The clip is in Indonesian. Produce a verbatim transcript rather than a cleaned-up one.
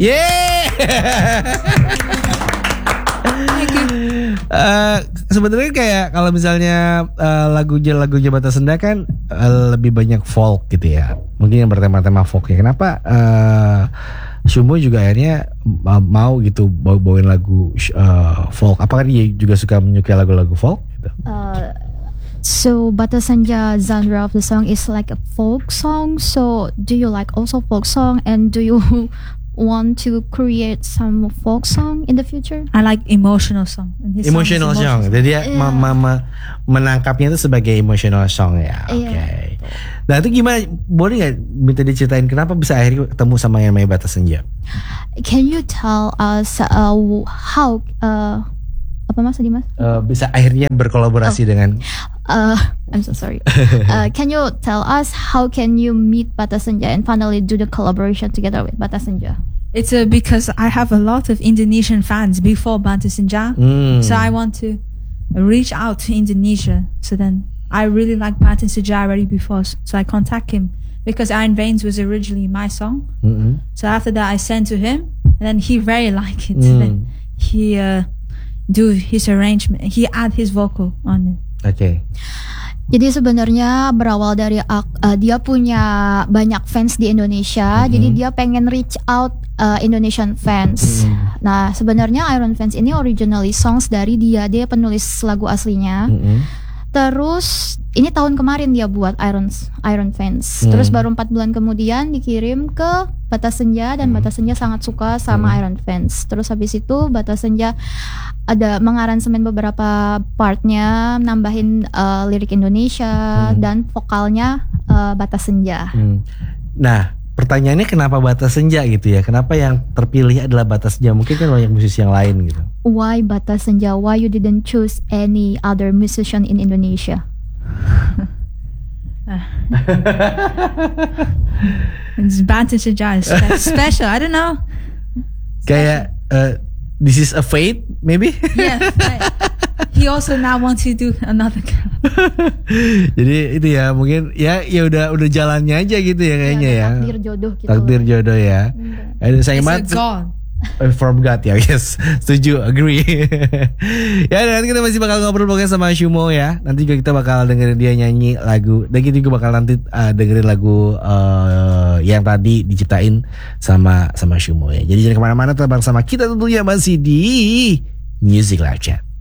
Yeay. Uh, sebenarnya kayak kalau misalnya uh, lagunya lagunya Batasenda kan uh, lebih banyak folk gitu ya. Mungkin yang bertema-tema folk ya. Kenapa uh, Shumo juga akhirnya uh, mau gitu bawain lagu uh, folk? Apakah dia juga suka menyukai lagu-lagu folk gitu? Uh, so Batasenda genre of the song is like a folk song. So do you like also folk song, and do you want to create some folk song in the future? I like emotional song. Emotional song. Jadi dia yeah. ma- ma- ma- menangkapnya itu sebagai emotional song ya. Oke. Okay. Yeah. Nah itu gimana? Boleh nggak minta diceritain kenapa bisa akhirnya ketemu sama yang namanya Batasenda? Can you tell us uh, how uh, apa mas tadi mas? Uh, bisa akhirnya berkolaborasi oh. dengan. Uh, I'm so sorry. uh, can you tell us how can you meet Batasenda and finally do the collaboration together with Batasenda? It's uh, because I have a lot of Indonesian fans before Batasenda, mm. so I want to reach out to Indonesia. So then I really like Batasenda already before, so I contact him because Iron Veins was originally my song. Mm-hmm. So after that I sent to him, and then he very liked it. Mm. Then he uh, do his arrangement. He add his vocal on it. Oke. Okay. Jadi sebenarnya berawal dari uh, dia punya banyak fans di Indonesia, mm-hmm. jadi dia pengen reach out uh, Indonesian fans. Mm-hmm. Nah sebenarnya Iron Fans ini originally songs dari dia, dia penulis lagu aslinya. Mm-hmm. Terus ini tahun kemarin dia buat Iron Iron Fans. Hmm. Terus baru empat bulan kemudian dikirim ke Batasenda dan hmm. Batasenda sangat suka sama hmm. Iron Fans. Terus habis itu Batasenda ada mengaransemen beberapa partnya, nambahin uh, lirik Indonesia hmm. dan vokalnya uh, Batasenda. Hmm. Nah, pertanyaannya kenapa Batasenda gitu ya? Kenapa yang terpilih adalah Batasenda? Mungkin kan banyak musisi yang lain gitu. Why Batasenda? Why you didn't choose any other musician in Indonesia? Batasenda is special. I don't know. Kayak uh, this is a fate, maybe? Yeah. He also now wants to do another collab. Jadi itu ya mungkin ya ya udah udah jalannya aja gitu ya kayaknya ya. ya. Takdir jodoh gitu. Takdir jodoh ya. Hmm. Ada sayang banget. From God ya, yes, setuju, agree. Ya nanti kita masih bakal ngobrol pokoknya sama Shumo ya. Nanti juga kita bakal dengerin dia nyanyi lagu. Dan kita juga bakal nanti uh, dengerin lagu uh, yang tadi diciptain sama sama Shumo ya. Jadi jangan kemana-mana, tetap bersama kita tentunya masih di Music Live Chat.